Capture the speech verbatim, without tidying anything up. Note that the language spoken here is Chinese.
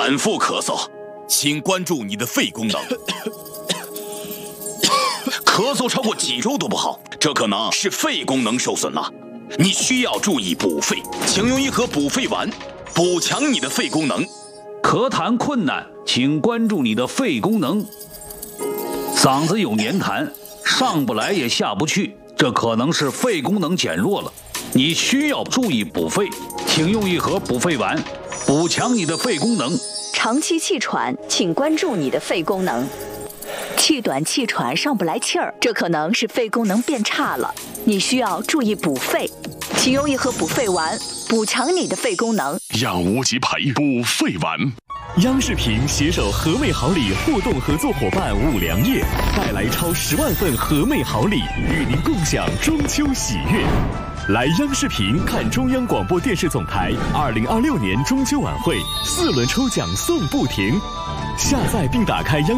反复咳嗽， 请关注你的肺功能。 咳嗽超过几周都不好，这可能是肺功能受损了。你需要注意补肺，请用一盒补肺丸，补强你的肺功能。 咳痰困难，请关注你的肺功能。嗓子有黏痰，上不来也下不去，这可能是肺功能减弱了。你需要注意补肺，请用一盒补肺丸，补强你的肺功能。 长期气喘，请关注你的肺功能。气短气喘上不来气儿，这可能是肺功能变差了，你需要注意补肺，请用一盒补肺丸，补强你的肺功能。 养无极培补肺丸。 央视频携手和美好礼互动合作伙伴五粮液，带来超十万份和美好礼，与您共享中秋喜悦。来央视频看中央广播电视总台二零二六年中秋晚会，四轮抽奖送不停。下载并打开央